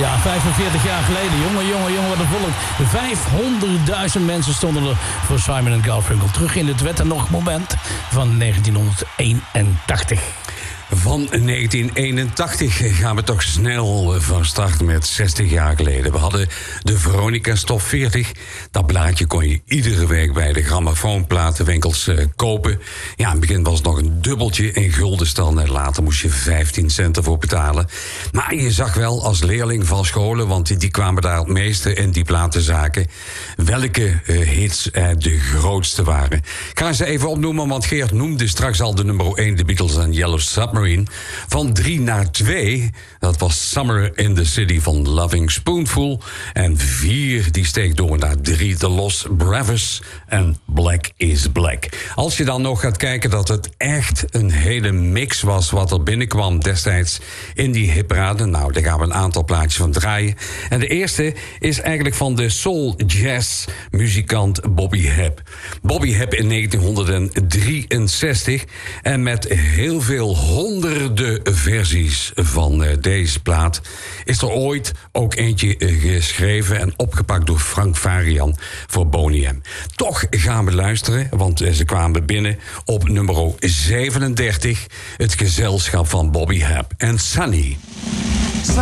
Ja, 45 jaar geleden. Jongen, wat een volk. 500.000 mensen stonden er voor Simon & Garfunkel. Terug in het wet en nog moment van 1981. Van 1981 gaan we toch snel van start met 60 jaar geleden. We hadden de Veronica Top 40. Dat blaadje kon je iedere week bij de grammofoonplatenwinkels kopen. Ja, in het begin was het nog een dubbeltje in guldenstand en later moest je 15 cent ervoor betalen. Maar je zag wel als leerling van scholen, want die kwamen daar het meeste in die platenzaken, welke hits de grootste waren. Ik ga ze even opnoemen, want Geert noemde straks al de nummer 1, de Beatles en Yellow Submarine. Van 3 naar 2, dat was Summer in the City van Loving Spoonful. En 4, die steekt door naar 3, The Lost Brothers en Black is Black. Als je dan nog gaat kijken dat het echt een hele mix was wat er binnenkwam destijds in die hitparade. Nou, daar gaan we een aantal plaatjes van draaien. En de eerste is eigenlijk van de soul jazz muzikant Bobby Hebb. Bobby Hebb in 1963 en met heel veel honderden versies van deze plaat is er ooit ook eentje geschreven en opgepakt door Frank Farian voor Boney M. Toch gaan we luisteren, want ze kwamen binnen op nummer 37, het gezelschap van Bobby Hebb en Sunny.